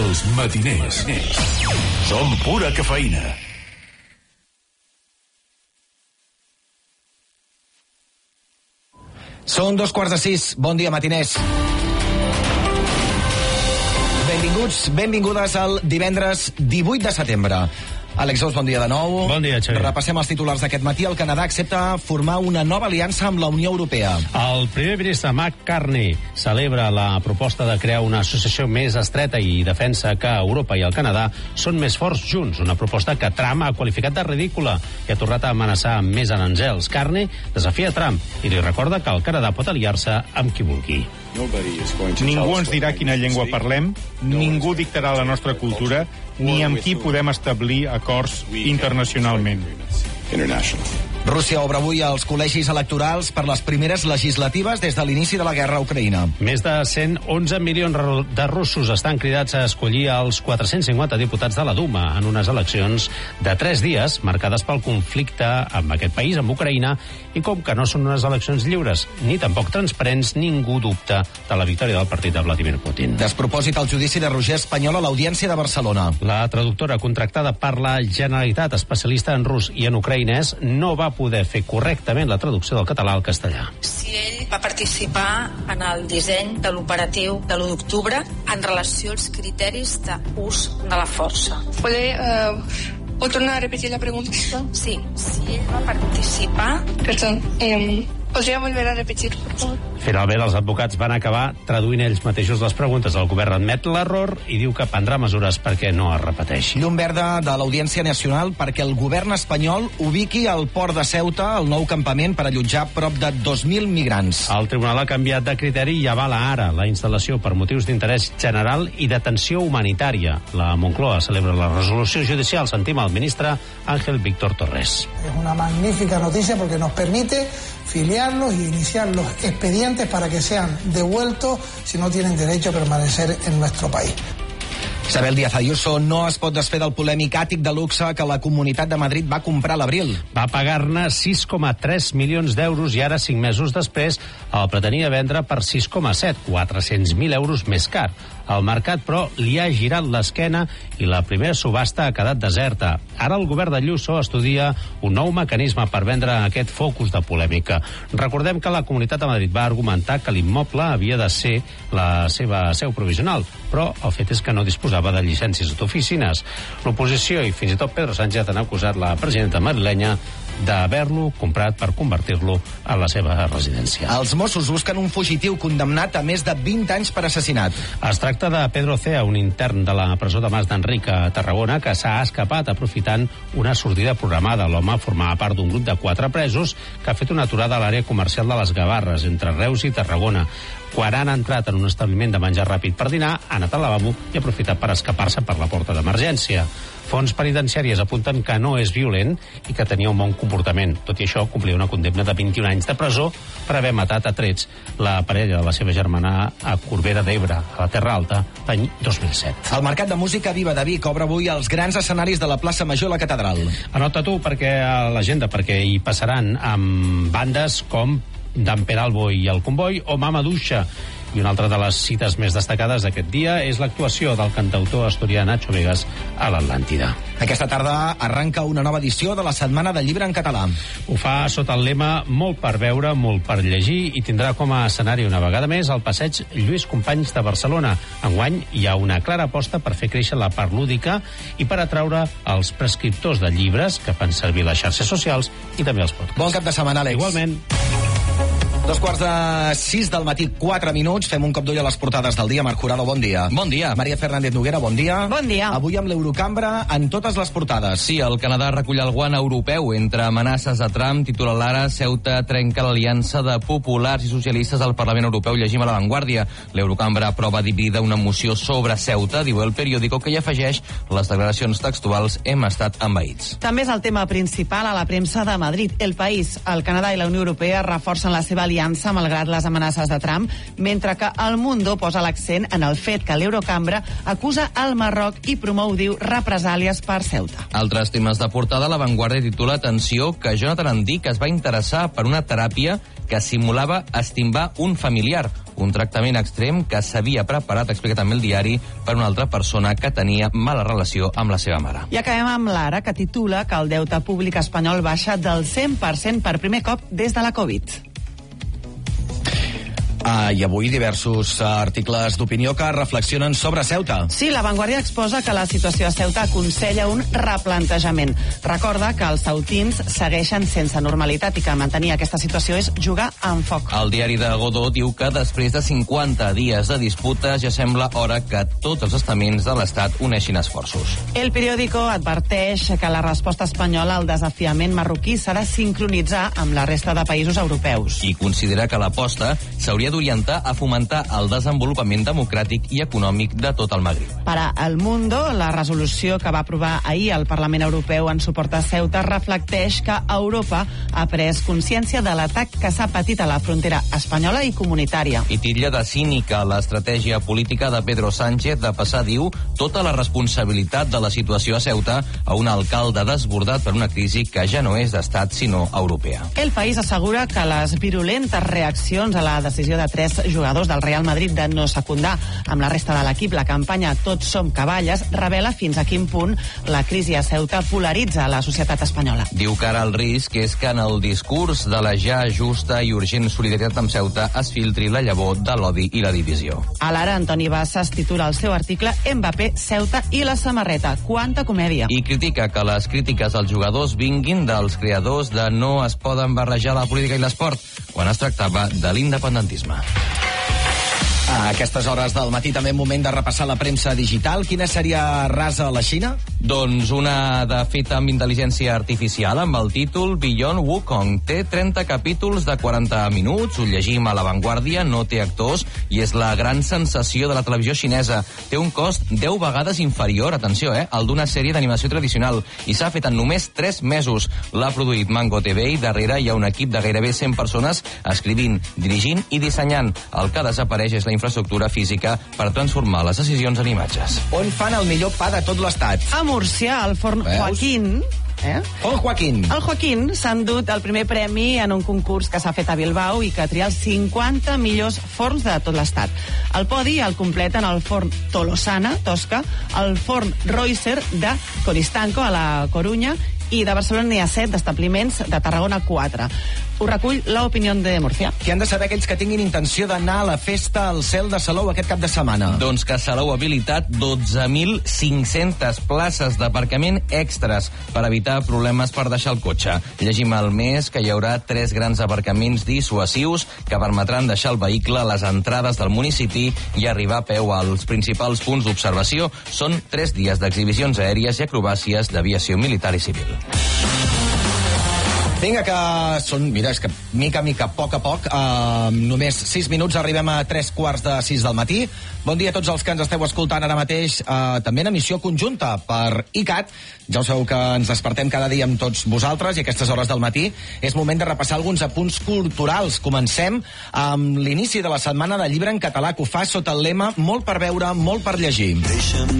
Els matiners. Som pura cafeïna. Són 2:45. Bon dia, matiners. Benvinguts, benvingudes al divendres 18 de setembre. Àlex Ous, bon dia de nou. Bon dia, Xavier. Repassem els titulars d'aquest matí. El Canadà accepta formar una nova aliança amb la Unió Europea. El primer ministre Mark Carney celebra la proposta de crear una associació més estreta i defensa que Europa i el Canadà són més forts junts, una proposta que Trump ha qualificat de ridícula i ha tornat a amenaçar amb més aranzels. Carney desafia Trump i li recorda que el Canadà pot aliar-se amb qui vulgui. Ningú ens dirà quina llengua parlem, ningú dictarà la nostra cultura, ni amb qui podem establir acords internacionalment. Rússia obre avui els col·legis electorals per les primeres legislatives des de l'inici de la guerra a Ucraïna. Més de 111 milions de russos estan cridats a escollir els 450 diputats de la Duma en unes eleccions de 3 dies marcades pel conflicte amb aquest país, amb Ucraïna, i com que no són unes eleccions lliures ni tampoc transparents, ningú dubta de la victòria del partit de Vladimir Putin. Despropòsit al judici de Roger Espanyol a l'Audiència de Barcelona. La traductora contractada per la Generalitat, especialista en rus i en ucraïnès, no va poder fer correctament la traducció del català al castellà. Si ell va participar en el disseny de l'operatiu de l'1 d'octubre en relació als criteris d'ús de la força. ¿Puedo tornar a repetir la pregunta? Sí, si ell va participar... Perdón, ¿podría volver a repetir, por favor? Finalment, els advocats van acabar traduint ells mateixos les preguntes. El govern admet l'error i diu que prendrà mesures perquè no es repeteixi. Llum verda de l'Audiència Nacional perquè el govern espanyol ubiqui al port de Ceuta el nou campament per allotjar prop de 2.000 migrants. El tribunal ha canviat de criteri i avala ara la instal·lació per motius d'interès general i d'atenció humanitària. La Moncloa celebra la resolució judicial. Sentim el ministre Ángel Víctor Torres. Es una magnífica noticia porque nos permite filiarlos y iniciar los expedientes para que sean devueltos si no tienen derecho a permanecer en nuestro país. Isabel Díaz Ayuso no es pot desfer del polèmic àtic de luxe que la Comunitat de Madrid va comprar a l'abril. Va pagar-ne 6,3 milions d'euros i ara, 5 mesos després, el pretenia vendre per 6,7, 400.000 euros més car. El mercat, però, li ha girat l'esquena i la primera subhasta ha quedat deserta. Ara el govern d'Ayuso estudia un nou mecanisme per vendre aquest focus de polèmica. Recordem que la Comunitat de Madrid va argumentar que l'immoble havia de ser la seva seu provisional, però el fet és que no disposava de llicències d'oficines. L'oposició i fins i tot Pedro Sánchez han acusat la presidenta madrilenya d'haver-lo comprat per convertir-lo en la seva residència. Els Mossos busquen un fugitiu condemnat a més de 20 anys per assassinat. Es tracta de Pedro Cea, un intern de la presó de Mas d'Enric a Tarragona, que s'ha escapat aprofitant una sortida programada. L'home formava part d'un grup de 4 presos que ha fet una aturada a l'àrea comercial de les Gavarres, entre Reus i Tarragona. Quan han entrat en un establiment de menjar ràpid per dinar, han anat al lavabo i aprofitat per escapar-se per la porta d'emergència. Fonts penitenciàries apunten que no és violent i que tenia un bon comportament. Tot i això, complia una condemna de 21 anys de presó per haver matat a trets la parella de la seva germana a Corbera d'Ebre, a la Terra Alta, l'any 2007. El Mercat de Música Viva de Vic obre avui els grans escenaris de la plaça Major a la Catedral. Anota tu a l'agenda, perquè hi passaran amb bandes com Dan Peralbo i el Comboi o Mama Duixa. I una altra de les cites més destacades d'aquest dia és l'actuació del cantautor asturià Nacho Vegas a l'Atlàntida. Aquesta tarda arranca una nova edició de la Setmana del Llibre en Català. Ho fa sota el lema Molt per veure, molt per llegir, i tindrà com a escenari una vegada més el passeig Lluís Companys de Barcelona. Enguany hi ha una clara aposta per fer créixer la part lúdica i per atraure els prescriptors de llibres que fan servir les xarxes socials i també els podcasts. Bon cap de setmana, Àlex. Igualment. 2:45 del matí, 4 minuts. Fem un cop d'ull a les portades del dia. Marc Jurado, bon dia. Bon dia. Maria Fernández Noguera, bon dia. Bon dia. Avui amb l'Eurocambra en totes les portades. Sí, el Canadà recull el guant europeu. Entre amenaces a Trump, titula l'Ara, Ceuta trenca l'aliança de populars i socialistes al Parlament Europeu. Llegim a La Vanguardia. L'Eurocambra aprova dividida una moció sobre Ceuta, diu el periòdico, que hi afegeix les declaracions textuals "hem estat envaïts". També és el tema principal a la premsa de Madrid. El País, el Canadà i la Unió Europea reforcen la seva aliança malgrat les amenaces de Trump, mentre que El Mundo posa l'accent en el fet que l'Eurocambra acusa el Marroc i promou, diu, represàlies per Ceuta. Altres temes de portada, La Vanguardia titula "Atenció, que Jonathan Dick es va interessar per una teràpia que simulava estimbar un familiar". un tractament extrem que s'havia preparat, explica també el diari, per una altra persona que tenia mala relació amb la seva mare. I acabem amb l'Ara, que titula que el deute públic espanyol baixa del 100% per primer cop des de la Covid. I avui diversos articles d'opinió que reflexionen sobre Ceuta. Sí, La Vanguardia exposa que la situació a Ceuta aconsella un replantejament. Recorda que els ceutins segueixen sense normalitat i que mantenir aquesta situació és jugar amb foc. El diari de Godó diu que després de 50 dies de disputa ja sembla hora que tots els estaments de l'Estat uneixin esforços. El periòdico adverteix que la resposta espanyola al desafiament marroquí s'ha de sincronitzar amb la resta de països europeus. I considera que l'aposta s'hauria d'orientar a fomentar el desenvolupament democràtic i econòmic de tot el Magrib. Per El Mundo, la resolució que va aprovar ahir el Parlament Europeu en suport a Ceuta reflecteix que Europa ha pres consciència de l'atac que s'ha patit a la frontera espanyola i comunitària. I titlla de cínica l'estratègia política de Pedro Sánchez de passar, diu, tota la responsabilitat de la situació a Ceuta a un alcalde desbordat per una crisi que ja no és d'estat sinó europea. El País assegura que les virulentes reaccions a la decisió de 3 jugadors del Real Madrid de no secundar amb la resta de l'equip la campanya Tots som cavalles revela fins a quin punt la crisi a Ceuta polaritza la societat espanyola. Diu que ara el risc és que en el discurs de la ja justa i urgent solidaritat amb Ceuta es filtri la llavor de l'odi i la divisió. A l'Ara, Antoni Bassas titula el seu article Mbappé, Ceuta i la samarreta. Quanta comèdia. I critica que les crítiques als jugadors vinguin dels creadors de No es poden barrejar la política i l'esport, quan es tractava de l'independentisme. A aquestes hores del matí també moment de repassar la premsa digital. Quina seria rasa a la Xina? Doncs una de feta amb intel·ligència artificial amb el títol Beyond Wukong. Té 30 capítols de 40 minuts, ho llegim a La Vanguardia, no té actors i és la gran sensació de la televisió xinesa. Té un cost 10 vegades inferior, atenció, al d'una sèrie d'animació tradicional i s'ha fet en només 3 mesos. L'ha produït Mango TV i darrere hi ha un equip de gairebé 100 persones escrivint, dirigint i dissenyant. El que desapareix és la infraestructura física per transformar les decisions en imatges. On fan el millor pa de tot l'Estat? A Múrcia, al forn Joaquín... El Joaquín. El Joaquín s'ha endut el primer premi en un concurs que s'ha fet a Bilbao i que tria els 50 millors forns de tot l'Estat. El podi el completen el forn Tolosana, Tosca, el forn Reuser de Coristanco, a la Corunya, i de Barcelona n'hi ha 7, d'establiments, de Tarragona 4. Ho recull l'Opinió de Múrcia. Què han de saber aquells que tinguin intenció d'anar a la festa al Cel de Salou aquest cap de setmana? Doncs que Salou ha habilitat 12.500 places d'aparcament extres per evitar problemes per deixar el cotxe. Llegim al mes que hi haurà 3 grans aparcaments dissuasius que permetran deixar el vehicle a les entrades del municipi i arribar a peu als principals punts d'observació. Són 3 dies d'exhibicions aèries i acrobàcies d'aviació militar i civil. Vinga, que són... Mira, és que mica a mica, a poc, només 6 minuts arribem a 3:15 del matí. Bon dia a tots els que ens esteu escoltant ara mateix, també en emissió conjunta per ICAT. Ja ho sabeu que ens despertem cada dia amb tots vosaltres i a aquestes hores del matí és moment de repassar alguns apunts culturals. Comencem amb l'inici de la setmana del llibre en català, que ho fa sota el lema Molt per veure, molt per llegir.